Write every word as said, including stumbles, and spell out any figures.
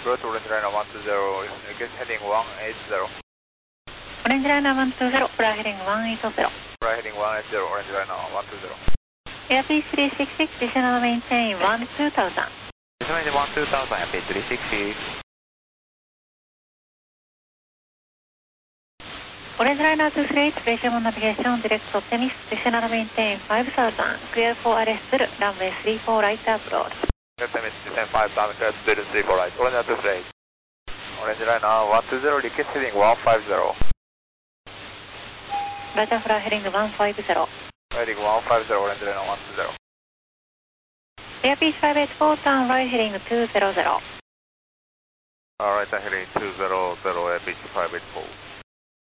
approach Orange Liner one two zero, get heading one eight zero. Orange Liner one two zero, fly heading one eight zero. Fly heading one eight zero, Orange Liner one two zero. Airbus three sixty, descend and maintain one two thousand. Descend one two thousand, Airbus three sixty. Orange Liner two three eight, station navigation, direct to Temis, descend and maintain five thousand, clear for arrest, runway three four right approach. Temis, descend five thousand, clear to three four right, Orange Liner two three eight. Orange Liner one two zero, request heading one five zero. Roger, fly heading one five zero. Heading one five zero, Orange Liner one two zero. Airbus five eight four, turn right heading two zero zero. Alright, heading two zero zero, Airbus five eight four.